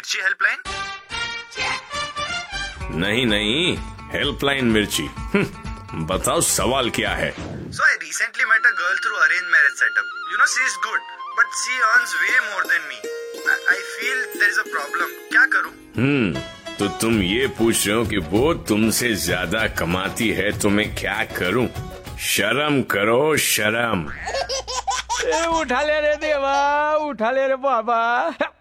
मिर्ची हेल्पलाइन? नहीं, हेल्पलाइन मिर्ची। बताओ सवाल क्या है? So I recently met a girl through arranged marriage setup. You know, she is good, but she earns way more than me. I feel there is a problem. क्या करूं? तो तुम ये पूछ रहे हो कि वो तुमसे ज्यादा कमाती है तो मैं क्या करूं? शर्म करो, शर्म। उठा ले रे देवा, उठा ले रे बाबा।